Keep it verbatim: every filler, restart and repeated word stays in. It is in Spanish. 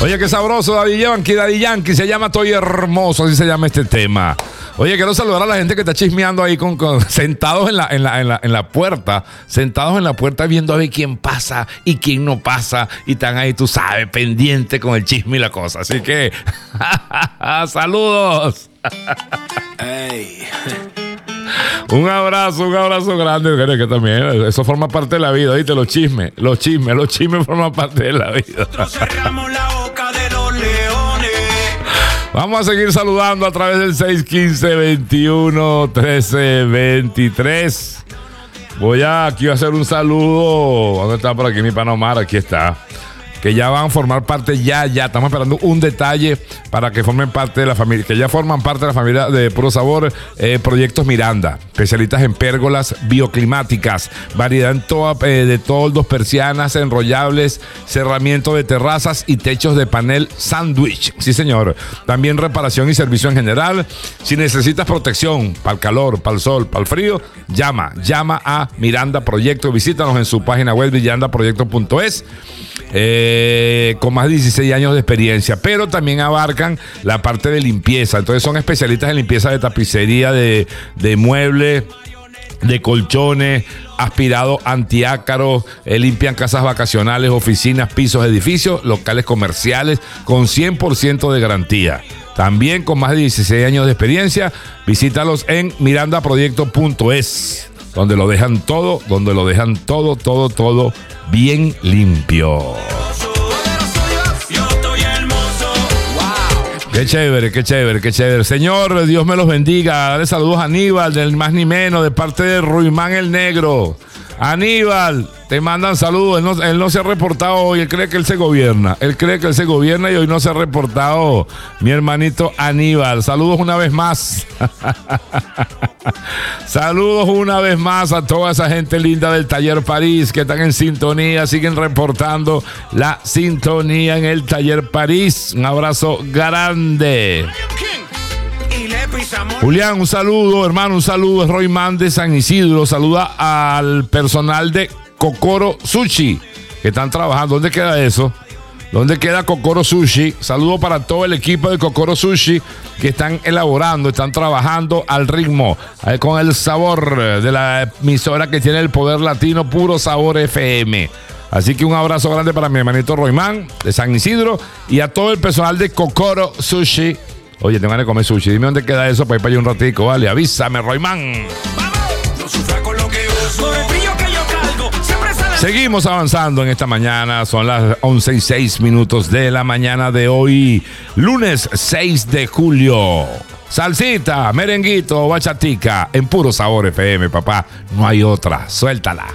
Oye, qué sabroso, Daddy Yankee, Daddy Yankee, se llama Estoy Hermoso, así se llama este tema. Oye, quiero saludar a la gente que está chismeando ahí con, con sentados en la, en, la, en, la, en la puerta, sentados en la puerta viendo a ver quién pasa y quién no pasa, y están ahí, tú sabes, pendiente con el chisme y la cosa. Así que, saludos. Hey. Un abrazo, un abrazo grande, que también eso forma parte de la vida, ¿viste? Los chismes, los chismes, los chismes forman parte de la vida. Nosotros cerramos la boca de los leones. Vamos a seguir saludando a través del seis uno cinco, veintiuno, trece, veintitrés. Voy a aquí a hacer un saludo. ¿Dónde está por aquí mi pana Omar? Aquí está. Que ya van a formar parte, ya, ya. Estamos esperando un detalle para que formen parte de la familia, que ya forman parte de la familia de Puro Sabor, eh, Proyectos Miranda, especialistas en pérgolas bioclimáticas, variedad en toda, eh, de toldos, persianas, enrollables, cerramiento de terrazas y techos de panel sándwich. Sí, señor. También reparación y servicio en general. Si necesitas protección para el calor, para el sol, para el frío, llama, llama a Miranda Proyecto. Visítanos en su página web, miranda proyecto punto es. Eh, con más de dieciséis años de experiencia, pero también abarcan la parte de limpieza. Entonces son especialistas en limpieza de tapicería, de, de muebles, de colchones, aspirado antiácaro, eh, limpian casas vacacionales, oficinas, pisos, edificios, locales comerciales con cien por ciento de garantía. También con más de dieciséis años de experiencia. Visítalos en miranda proyecto punto es, donde lo dejan todo, donde lo dejan todo, todo, todo bien limpio. Qué chévere, qué chévere, qué chévere. Señor, Dios me los bendiga. Dale saludos a Aníbal, del más ni menos, de parte de Ruimán el Negro. Aníbal, te mandan saludos. Él no, él no se ha reportado hoy. Él cree que él se gobierna. Él cree que él se gobierna y hoy no se ha reportado mi hermanito Aníbal. Saludos una vez más. Saludos una vez más a toda esa gente linda del Taller París que están en sintonía. Siguen reportando la sintonía en el Taller París. Un abrazo grande. Julián, un saludo, hermano, un saludo. Es Royman de San Isidro. Saluda al personal de Kokoro Sushi que están trabajando. ¿Dónde queda eso? ¿Dónde queda Kokoro Sushi? Saludo para todo el equipo de Kokoro Sushi que están elaborando, están trabajando al ritmo, eh, con el sabor de la emisora que tiene el poder latino, Puro Sabor F M. Así que un abrazo grande para mi hermanito Royman de San Isidro y a todo el personal de Kokoro Sushi. Oye, te van a comer sushi. Dime dónde queda eso para ir para allá un ratico, vale. Avísame, Royman. Seguimos avanzando en esta mañana. Son las once y seis minutos de la mañana de hoy, lunes seis de julio. Salsita, merenguito, bachatica, en Puro Sabor F M, papá. No hay otra. Suéltala.